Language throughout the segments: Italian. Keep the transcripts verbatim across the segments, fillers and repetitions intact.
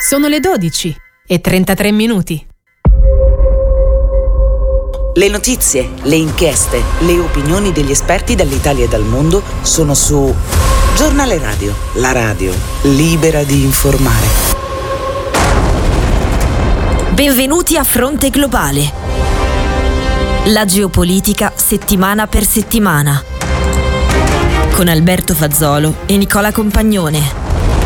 Sono le dodici e trentatré minuti. Le notizie, le inchieste, le opinioni degli esperti dall'Italia e dal mondo sono su Giornale Radio, la radio libera di informare. Benvenuti a Fronte Globale. La geopolitica settimana per settimana. Con Alberto Fazzolo e Nicola Compagnone.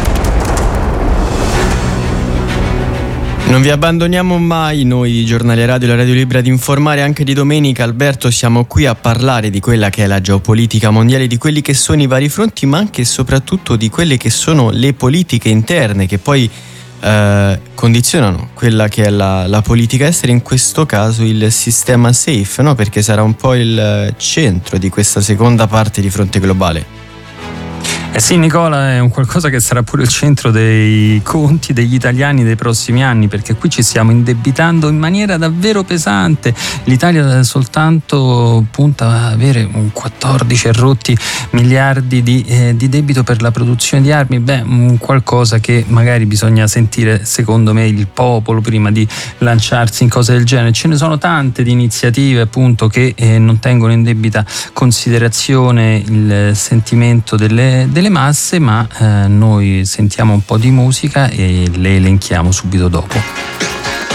Non vi abbandoniamo mai noi, Giornale Radio, la radio libera di informare. Anche di domenica, Alberto, siamo qui a parlare di quella che è la geopolitica mondiale, di quelli che sono i vari fronti, ma anche e soprattutto di quelle che sono le politiche interne che poi eh, condizionano quella che è la, la politica estera, in questo caso il sistema SAFE, no? Perché sarà un po' il centro di questa seconda parte di Fronte Globale. Eh sì, Nicola, è un qualcosa che sarà pure il centro dei conti degli italiani dei prossimi anni, perché qui ci stiamo indebitando in maniera davvero pesante. L'Italia soltanto punta a avere un quattordici rotti miliardi di, eh, di debito per la produzione di armi. Beh, un qualcosa che magari bisogna sentire, secondo me, il popolo prima di lanciarsi in cose del genere. Ce ne sono tante di iniziative appunto che eh, non tengono in debita considerazione il sentimento delle delle masse, ma eh, noi sentiamo un po' di musica e le elenchiamo subito dopo.